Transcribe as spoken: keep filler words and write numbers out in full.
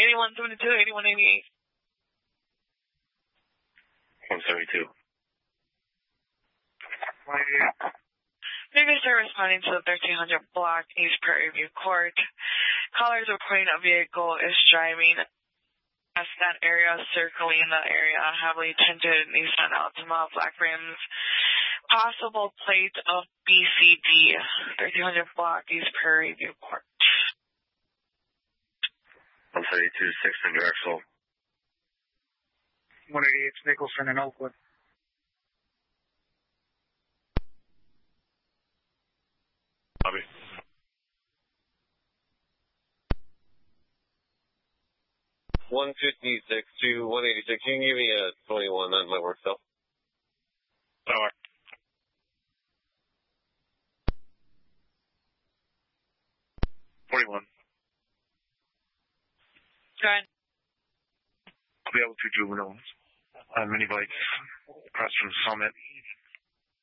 eighty-one seventy-two, eighty-one eighty-eight. one seventy-two. one eighty-eight. Niggas are responding to the thirteen hundred block East Prairie View Court. Callers reporting a vehicle is driving past that area, circling the area, heavily tinted Nissan Altima, black rims, possible plate of B C D, thirteen hundred block East Prairie View Court. one seventy-two, six hundred Axel. one eighty-eight, Nicholson in Oakwood. Bobby. one fifty-six to one eighty-six. You can give me a twenty-one. That might work, though. Power. forty-one. Go ahead. We have two juveniles on mini bikes across from Summit.